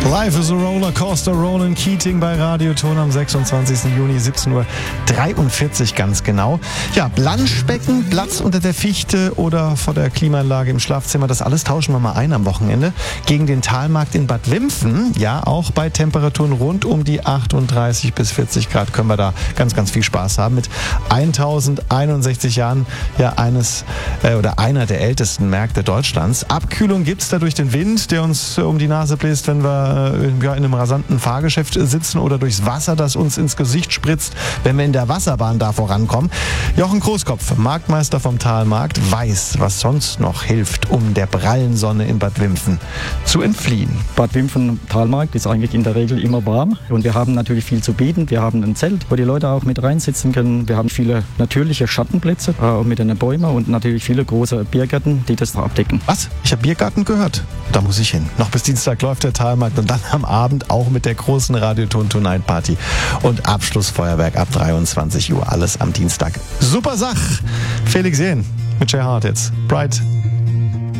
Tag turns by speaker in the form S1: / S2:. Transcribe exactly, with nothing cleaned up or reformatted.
S1: Life is a Rollercoaster, Ronan Keating bei Radioton am sechsundzwanzigsten Juni, siebzehn Uhr dreiundvierzig ganz genau. Ja, Planschbecken, Platz unter der Fichte oder vor der Klimaanlage im Schlafzimmer, das alles tauschen wir mal ein am Wochenende gegen den Talmarkt in Bad Wimpfen. Ja, auch bei Temperaturen rund um die achtunddreißig bis vierzig Grad können wir da ganz, ganz viel Spaß haben. Mit tausendeinundsechzig Jahren, ja, eines äh, oder einer der ältesten Märkte Deutschlands. Abkühlung gibt's da durch den Wind, der uns äh, um die Nase bläst, wenn wir ja, in einem rasanten Fahrgeschäft sitzen, oder durchs Wasser, das uns ins Gesicht spritzt, wenn wir in der Wasserbahn da vorankommen. Jochen Großkopf, Marktmeister vom Talmarkt, weiß, was sonst noch hilft, um der prallen Sonne in Bad Wimpfen zu entfliehen.
S2: Bad Wimpfen Talmarkt ist eigentlich in der Regel immer warm und wir haben natürlich viel zu bieten. Wir haben ein Zelt, wo die Leute auch mit reinsitzen können. Wir haben viele natürliche Schattenplätze äh, mit den Bäumen und natürlich viele große Biergärten, die das abdecken.
S1: Was? Ich habe Biergarten gehört. Da muss ich hin. Noch bis Dienstag läuft der Talmarkt und dann am Abend auch mit der großen Radioton Tonight Party und Abschlussfeuerwerk ab dreiundzwanzig Uhr. Alles am Dienstag. Super Sach. Felix Jähn mit Jay Hart jetzt. Bright